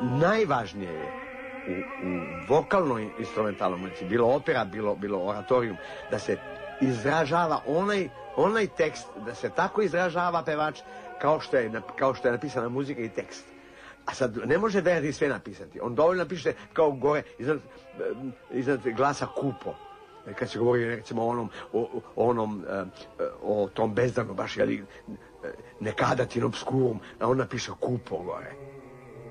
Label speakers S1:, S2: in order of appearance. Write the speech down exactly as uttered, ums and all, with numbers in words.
S1: najvažnije je u, u vokalnoj instrumentalnoj muzici, bilo opera, bilo, bilo oratorijum, da se izražava onaj, onaj tekst, da se tako izražava pevač kao što je, kao što je napisana muzika i tekst. A sad ne može Verdi sve napisati. On dovoljno napiše kao gore, iznad, iznad glasa kupo. Kad se govori recimo o onom, o, o, onom, o tom bezdanu baš, jeli, nekadatin obskurum, a on napiše kupo gore.